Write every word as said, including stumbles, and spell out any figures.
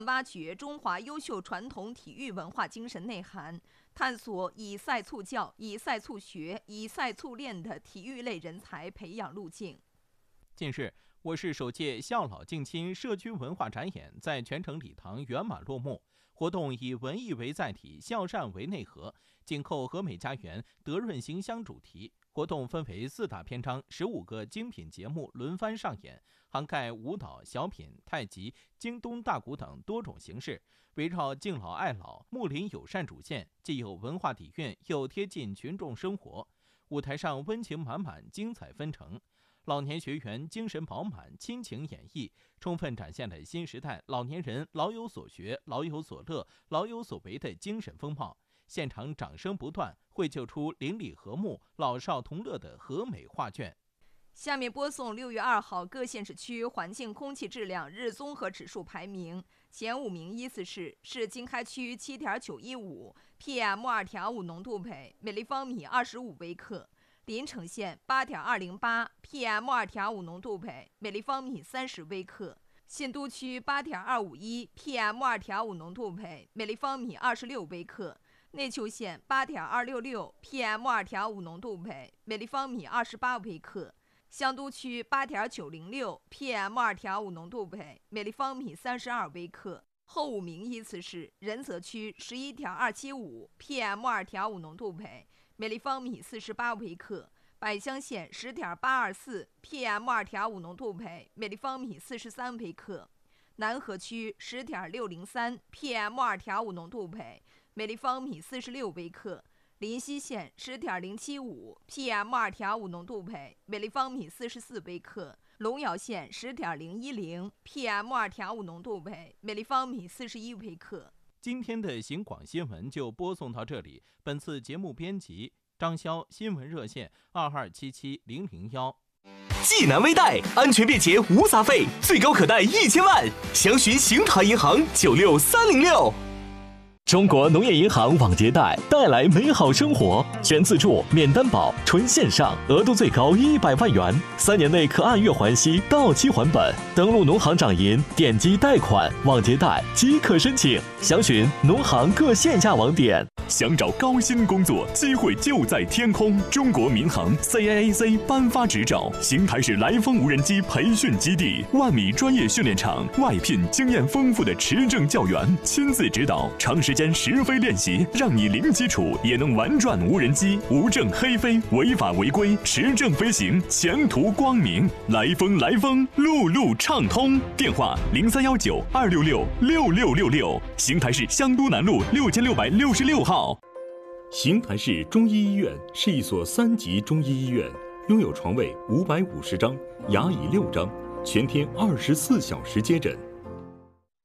挖掘中华优秀传统体育文化精神内涵，探索以赛促教、以赛促学、以赛促练的体育类人才培养路径。 近日，我市首届孝老敬亲社区文化展演在全城礼堂圆满落幕。活动以文艺为载体，孝善为内核，紧扣和美家园、德润馨香主题。活动分为四大篇章，十五个精品节目轮番上演，涵盖舞蹈、小品、太极、京东大鼓等多种形式，围绕敬老爱老、睦邻友善主线，既有文化底蕴，又贴近群众生活。舞台上温情满满，精彩纷呈。老年学员精神饱满，亲情演绎，充分展现了新时代老年人老有所学、老有所乐、老有所为的精神风貌。现场掌声不断，绘就出邻里和睦、老少同乐的和美画卷。 下面播送六月二号各县市区环境空气质量日综合指数排名，前五名依次是：市经开区 七点九一五 P M 二点五 浓度钡每立方米二十五微克，临城县 八点二零八 P M 二点五 浓度钡每立方米三十微克，信都区 八点二五一 P M 二点五 浓度钡每立方米二十六微克，内丘县 八点二六六 P M 二点五 浓度钡每立方米二十八微克，香都区 八点九零六 P M 二点五 浓度钡每立方米三十二微克。后五名依次是：仁泽区 十一点二七五 P M 二点五 浓度钡每立方米四十八微克，百乡县 十点八二四 P M 二点五 浓度钡每立方米四十三微克，南河区 十点六零三 P M 二点五 浓度钡每立方米四十六微克，临溪县 十点零七五 P M 二点五 浓度钡每立方米四十四微克，龙窑县 十点零一零 P M 二点五 浓度钡每立方米四十一微克。 今天的行广新闻就播送到这里。本次节目编辑张潇，新闻热线二二七七零零幺。 济南微贷安全便捷无杂费，最高可贷一千万，详询邢台银行九六三零六。中国农业银行网借贷带来美好生活，全自助、免担保、纯线上，额度最高一百万元，三年内可按月还息，到期还本。登录农行掌银，点击贷款、网借贷即可申请，详询农行各线下网点。想找高薪工作，机会就在天空。中国民航 C A A C 颁发执照，邢台市来风无人机培训基地，万米专业训练场，外聘经验丰富的持证教员，亲自指导，长时间实飞练习，让你零基础也能玩转无人机，无证黑飞，违法违规，持证飞行，前途光明。来风来风，路路畅通。电话零三幺九二六六六六六六，邢台市香都南路六千六百六十六号。 邢台市中医医院是一所三级中医医院，拥有床位五百五十张，牙椅六张，全天二十四小时接诊。